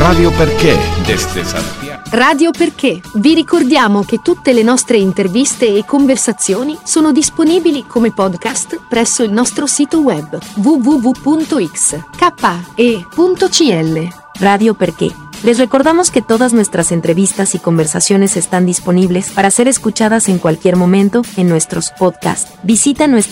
Radio Perché desde Santiago. Radio Perché. Vi ricordiamo che tutte le nostre interviste e conversazioni sono disponibili come podcast presso il nostro sito web www.xke.cl. Radio Perché. Les recordamos que todas nuestras entrevistas y conversaciones están disponibles para ser escuchadas en cualquier momento en nuestros podcasts. Visita nuestra